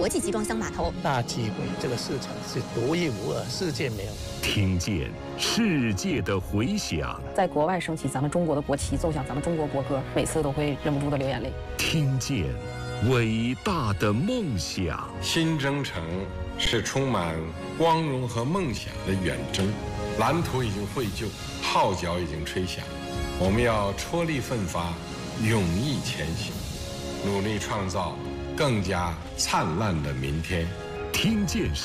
国际集装箱码头。 大机会，这个市场是独一无二，世界没有。 听见世界的回响， 在国外升起咱们中国的国旗，奏响咱们中国国歌，每次都会忍不住的流眼泪。 听见伟大的梦想。 新征程是充满光荣和梦想的远征，蓝图已经绘就，号角已经吹响，我们要踔厉奋发，勇毅前行，努力创造更加灿烂的明天。 听见